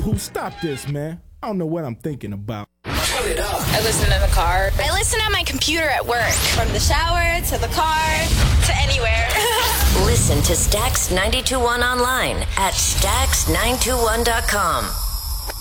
Pooh, stop this, man. I don't know what I'm thinking about. Turn it up. I listen in the car. I listen on my computer at work. From the shower to the car to anywhere. Listen to Stax 92.1 online at Stax921.com.